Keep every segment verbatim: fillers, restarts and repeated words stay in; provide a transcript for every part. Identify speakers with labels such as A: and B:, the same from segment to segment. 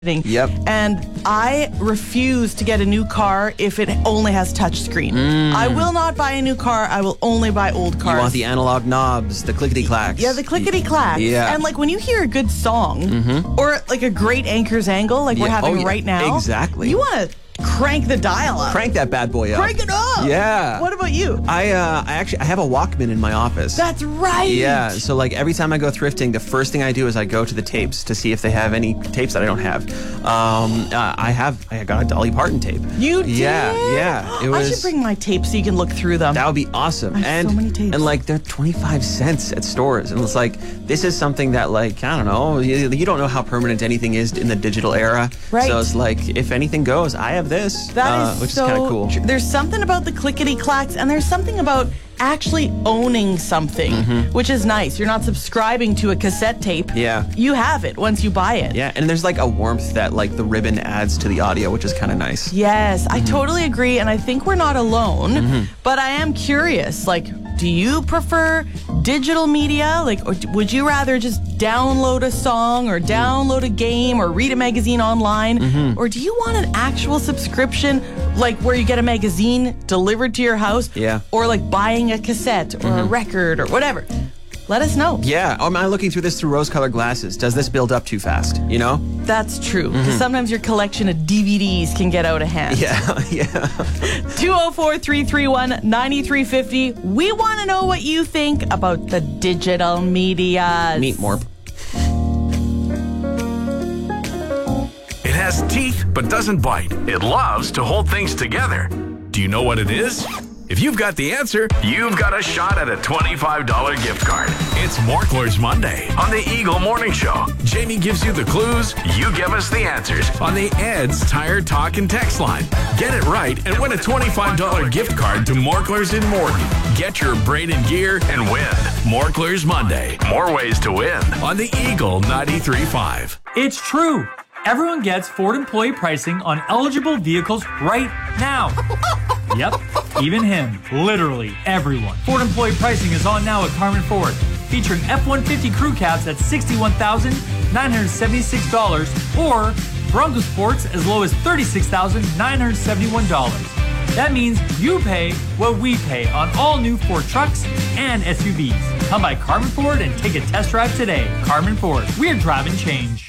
A: Yep.
B: And I refuse to get a new car if it only has touchscreen.
A: Mm.
B: I will not buy a new car. I will only buy old cars.
A: You want the analog knobs, the clickety-clacks.
B: Yeah, the clickety-clacks.
A: Yeah.
B: And like when you hear a good song
A: mm-hmm.
B: or like a great Anchor's Angle like
A: yeah.
B: we're having
A: oh, yeah.
B: right now.
A: Exactly.
B: You want to crank the dial up.
A: Crank that bad boy up.
B: Crank it up.
A: Yeah.
B: What about you?
A: I uh, I actually I have a Walkman in my office.
B: That's right.
A: Yeah. So like every time I go thrifting, the first thing I do is I go to the tapes to see if they have any tapes that I don't have. Um, uh, I have I got a Dolly Parton tape.
B: You did?
A: Yeah. Yeah. It was.
B: I should bring my tapes so you can look through them.
A: That would be awesome.
B: I have
A: and
B: so many tapes.
A: and like they're twenty-five cents at stores, and it's like this is something that like I don't know. You, you don't know how permanent anything is in the digital era.
B: Right.
A: So it's like if anything goes, I have this.
B: That
A: uh,
B: is
A: which
B: so
A: is kind of cool.
B: tr- There's something about the clickety-clacks, and there's something about actually owning something,
A: mm-hmm.
B: which is nice. You're not subscribing to a cassette tape.
A: Yeah.
B: You have it once you buy it.
A: Yeah, and there's like a warmth that like the ribbon adds to the audio, which is kind of nice.
B: Yes, I
A: Mm-hmm.
B: totally agree, and I think we're not alone.
A: Mm-hmm.
B: But I am curious, like, do you prefer digital media? Like, or would you rather just download a song or download a game or read a magazine online?
A: Mm-hmm.
B: Or do you want an actual subscription, like where you get a magazine delivered to your house?
A: Yeah.
B: Or like buying a cassette or
A: Mm-hmm.
B: a record or whatever? Let us know.
A: Yeah, am I looking through this through rose-colored glasses? Does this build up too fast? You know?
B: That's true. Because sometimes your collection of D V Ds can get out of hand.
A: Yeah, yeah.
B: two oh four, three three one, nine three five oh. We want to know what you think about the digital media.
A: Meet more.
C: It has teeth but doesn't bite. It loves to hold things together. Do you know what it is? If you've got the answer, you've got a shot at a twenty-five dollars gift card. It's Morklers Monday on the Eagle Morning Show. Jamie gives you the clues, you give us the answers on the Ed's Tire Talk and Text line. Get it right and win a twenty-five dollars gift card to Morklers in Morton. Get your Braden gear and win. Morklers Monday. More ways to win on the Eagle ninety-three point five.
D: It's true. Everyone gets Ford employee pricing on eligible vehicles right now. Yep, even him. Literally everyone. Ford employee pricing is on now at Carmen Ford, featuring F one fifty crew cabs at sixty-one thousand nine hundred seventy-six dollars or Bronco Sports as low as thirty-six thousand nine hundred seventy-one dollars. That means you pay what we pay on all new Ford trucks and S U Vs. Come by Carmen Ford and take a test drive today. Carmen Ford, we're driving change.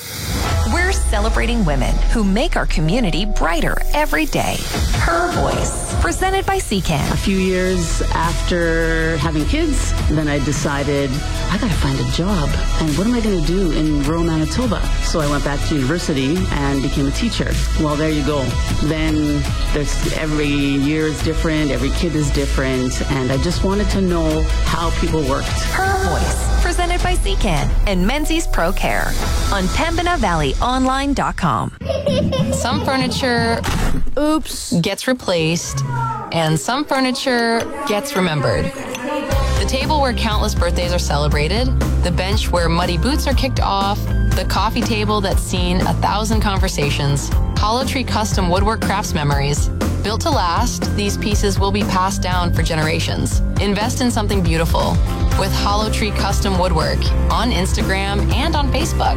E: We're celebrating women who make our community brighter every day. Her Voice, presented by C C A N.
F: A few years after having kids, then I decided I gotta find a job. And what am I gonna do in rural Manitoba? So I went back to university and became a teacher. Well, there you go. Then there's every year is different, every kid is different, and I just wanted to know how people worked.
E: Her Voice, presented by C C A N and Menzies Pro Care on Pembina Valley Online dot com.
G: Some furniture, oops, gets replaced, and some furniture gets remembered. The table where countless birthdays are celebrated, the bench where muddy boots are kicked off, the coffee table that's seen a thousand conversations, Hollow Tree Custom Woodwork Crafts Memories. Built to last, these pieces will be passed down for generations. Invest in something beautiful with Hollow Tree Custom Woodwork on Instagram and on Facebook.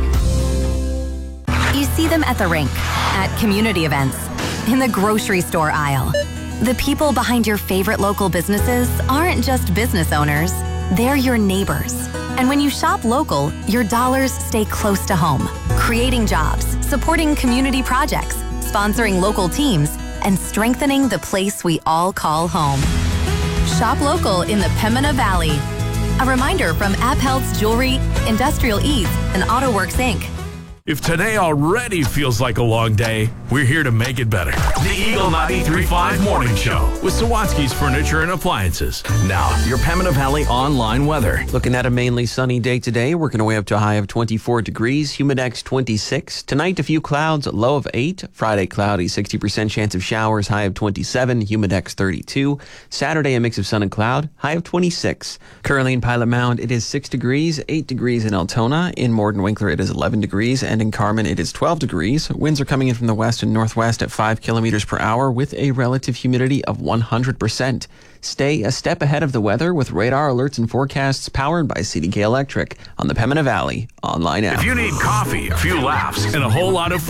H: You see them at the rink, at community events, in the grocery store aisle. The people behind your favorite local businesses aren't just business owners, they're your neighbors. And when you shop local, your dollars stay close to home, creating jobs, supporting community projects, sponsoring local teams, and strengthening the place we all call home. Shop local in the Pembina Valley. A reminder from Apphelt's Jewelry, Industrial Ease, and AutoWorks Incorporated.
C: If today already feels like a long day, we're here to make it better. The Eagle ninety-three point five Morning Show with Sawatsky's Furniture and Appliances. Now, your Pembina Valley online weather.
A: Looking at a mainly sunny day today, working our way up to a high of twenty-four degrees, humidex twenty-six. Tonight, a few clouds, low of eight. Friday, cloudy, sixty percent chance of showers, high of twenty-seven, humidex thirty-two. Saturday, a mix of sun and cloud, high of twenty-six. Currently in Pilot Mound, it is six degrees, eight degrees in Altona. In Morden Winkler, it is eleven degrees, and And in Carmen, it is twelve degrees. Winds are coming in from the west and northwest at five kilometers per hour with a relative humidity of one hundred percent. Stay a step ahead of the weather with radar alerts and forecasts powered by C D K Electric on the Pembina Valley online app.
C: If you need coffee, a few laughs, and a whole lot of